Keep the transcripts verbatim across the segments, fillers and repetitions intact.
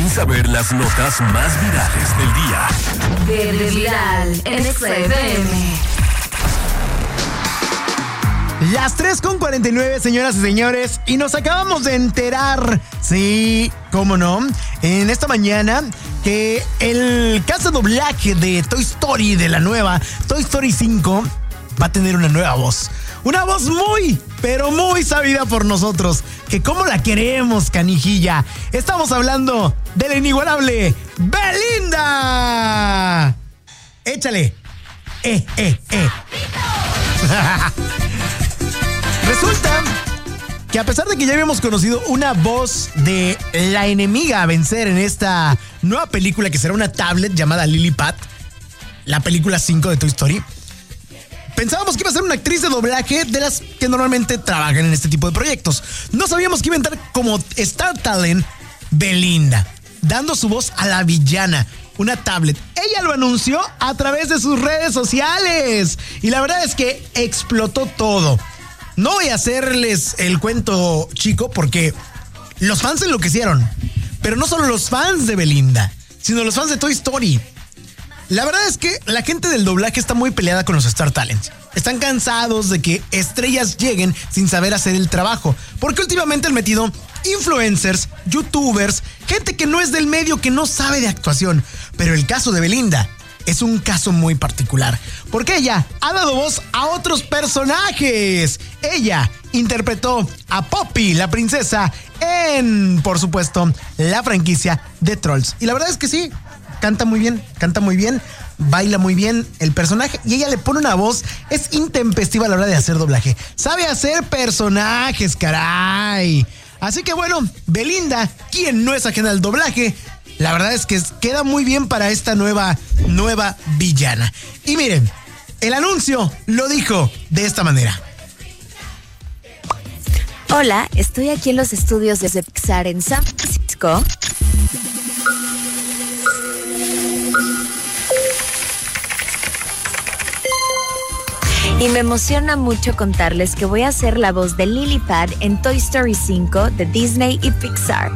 sin saber las notas más virales del día. Verde Viral en Exa F M. Las tres con cuarenta y nueve, señoras y señores, y nos acabamos de enterar, sí, cómo no, en esta mañana, que el cast de doblaje de Toy Story, de la nueva Toy Story cinco, va a tener una nueva voz. Una voz muy, pero muy sabida por nosotros, que cómo la queremos, canijilla. Estamos hablando de la inigualable Belinda. Échale. Eh, eh, eh. Resulta que a pesar de que ya habíamos conocido una voz de la enemiga a vencer en esta nueva película que será una tablet llamada Lily Pad, la película cinco de Toy Story, pensábamos que iba a ser una actriz de doblaje de las que normalmente trabajan en este tipo de proyectos. No sabíamos que iba a entrar como Star Talent Belinda, dando su voz a la villana, una tablet. Ella lo anunció a través de sus redes sociales y la verdad es que explotó todo. No voy a hacerles el cuento chico porque los fans enloquecieron. Pero no solo los fans de Belinda, sino los fans de Toy Story. La verdad es que la gente del doblaje está muy peleada con los Star Talents. Están cansados de que estrellas lleguen sin saber hacer el trabajo. Porque últimamente han metido influencers, youtubers, gente que no es del medio, que no sabe de actuación. Pero el caso de Belinda es un caso muy particular, porque ella ha dado voz a otros personajes. Ella interpretó a Poppy, la princesa, en, por supuesto, la franquicia de Trolls. Y la verdad es que sí, canta muy bien, canta muy bien, baila muy bien el personaje y ella le pone una voz, es intempestiva a la hora de hacer doblaje. Sabe hacer personajes, caray. Así que bueno, Belinda, quien no es ajena al doblaje, la verdad es que queda muy bien para esta nueva, nueva villana. Y miren, el anuncio lo dijo de esta manera. Hola, estoy aquí en los estudios de Pixar en San Francisco. Y me emociona mucho contarles que voy a hacer la voz de Lily Pad en Toy Story cinco de Disney y Pixar.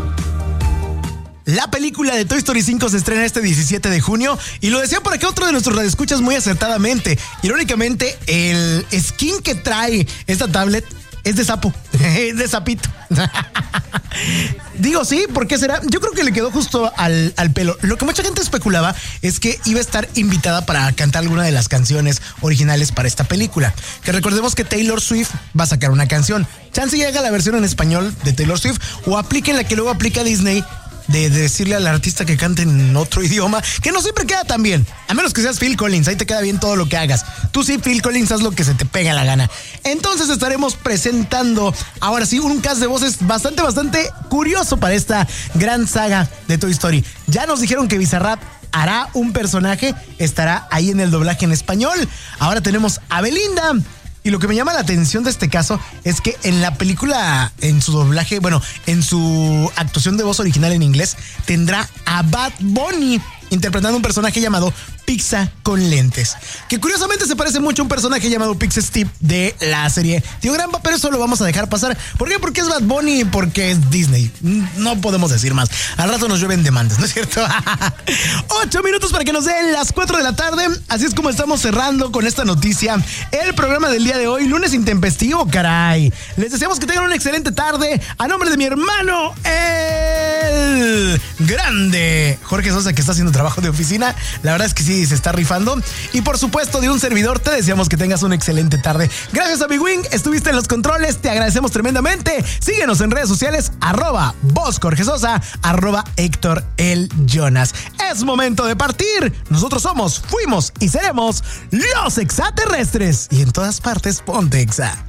La película de Toy Story cinco se estrena este diecisiete de junio y lo decía por acá otro de nuestros radioescuchas muy acertadamente. Irónicamente, el skin que trae esta tablet es de sapo, de sapito. Digo, sí, ¿por qué será? Yo creo que le quedó justo al, al pelo. Lo que mucha gente especulaba es que iba a estar invitada para cantar alguna de las canciones originales para esta película. Que recordemos que Taylor Swift va a sacar una canción. Chance llega la versión en español de Taylor Swift o apliquen la que luego aplica Disney de decirle al artista que cante en otro idioma, que no siempre queda tan bien, a menos que seas Phil Collins, ahí te queda bien todo lo que hagas. Tú sí, Phil Collins, haz lo que se te pega la gana. Entonces estaremos presentando ahora sí un cast de voces bastante, bastante curioso para esta gran saga de Toy Story. Ya nos dijeron que Bizarrap hará un personaje, estará ahí en el doblaje en español. Ahora tenemos a Belinda. Y lo que me llama la atención de este caso es que en la película, en su doblaje, bueno, en su actuación de voz original en inglés, tendrá a Bad Bunny interpretando un personaje llamado Pizza con lentes, que curiosamente se parece mucho a un personaje llamado Pizza Steve de la serie Tío Grampa, pero eso lo vamos a dejar pasar. ¿Por qué? Porque es Bad Bunny y porque es Disney. No podemos decir más. Al rato nos llueven demandas, ¿no es cierto? Ocho minutos para que nos den las cuatro de la tarde. Así es como estamos cerrando con esta noticia el programa del día de hoy, lunes intempestivo, caray. Les deseamos que tengan una excelente tarde. A nombre de mi hermano, el grande Jorge Sosa, que está haciendo trabajo de oficina. La verdad es que sí, se está rifando. Y por supuesto, de un servidor, te deseamos que tengas una excelente tarde. Gracias a mi Wing, estuviste en los controles, te agradecemos tremendamente. Síguenos en redes sociales, arroba vos Jorge Sosa, arroba Héctor el Jonas. Es momento de partir. Nosotros somos, fuimos y seremos los extraterrestres. Y en todas partes, ponte Exa.